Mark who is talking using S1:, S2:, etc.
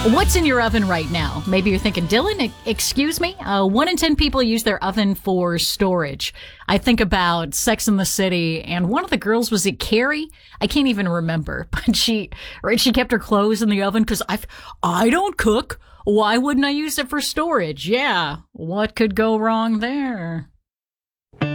S1: What's in your oven right now? Maybe you're thinking, Dylan, excuse me? 1 in 10 people use their oven for storage. I think about Sex and the City, and one of the girls, was it Carrie? I can't even remember, but she kept her clothes in the oven because I don't cook. Why wouldn't I use it for storage? Yeah, what could go wrong there?